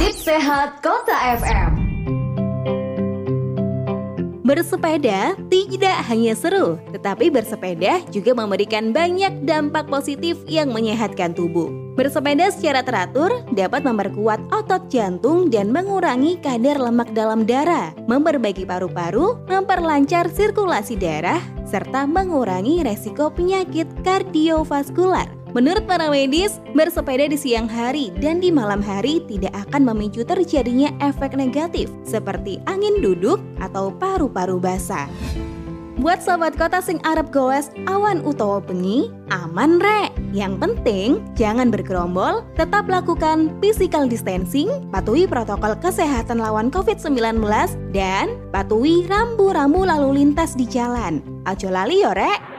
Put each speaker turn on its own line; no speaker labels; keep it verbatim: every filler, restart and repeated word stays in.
Tips Sehat Kota F M.
Bersepeda tidak hanya seru, tetapi bersepeda juga memberikan banyak dampak positif yang menyehatkan tubuh. Bersepeda secara teratur dapat memperkuat otot jantung dan mengurangi kadar lemak dalam darah, memperbaiki paru-paru, memperlancar sirkulasi darah, serta mengurangi resiko penyakit kardiovaskular. Menurut para medis, bersepeda di siang hari dan di malam hari tidak akan memicu terjadinya efek negatif seperti angin duduk atau paru-paru basah. Buat sobat kota sing arep goes awan utawa bengi, aman rek. Yang penting jangan bergerombol, tetap lakukan physical distancing, patuhi protokol kesehatan lawan covid sembilan belas dan patuhi rambu-rambu lalu lintas di jalan. Aja lali yo rek.